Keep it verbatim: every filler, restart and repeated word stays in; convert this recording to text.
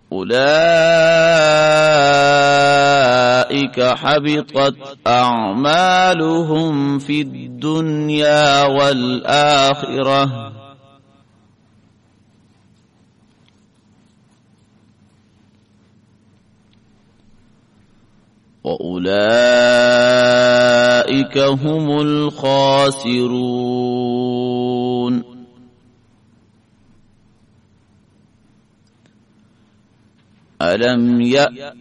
أولئك حبطت أعمالهم في الدنيا والآخرة وأولئك هم الخاسرون. ألم يأ